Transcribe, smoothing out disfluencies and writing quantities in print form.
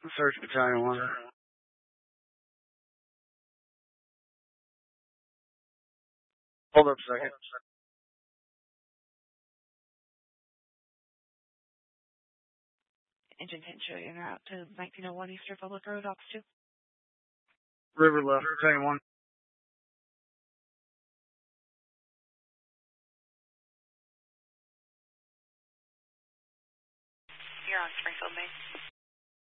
Search Battalion 1. Hold up a second. Engine 10 showing en route to 1901 East Republic Road, Ops 2. River left, Battalion 1. You're on Springfield Base.